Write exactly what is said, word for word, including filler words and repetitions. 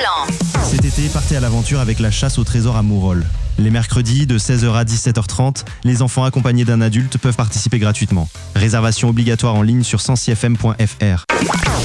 plan. Cet été, partez à l'aventure avec la chasse au trésor à Mourolles. Les mercredis, de seize heures à dix-sept heures trente, les enfants accompagnés d'un adulte peuvent participer gratuitement. Réservation obligatoire en ligne sur sensi f m point f r.